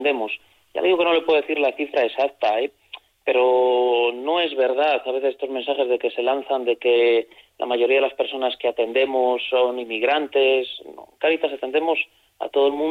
atendemos. Ya le digo que no le puedo decir la cifra exacta, pero no es verdad. A veces estos mensajes de que se lanzan de que la mayoría de las personas que atendemos son inmigrantes. No, en Cáritas atendemos a todo el mundo.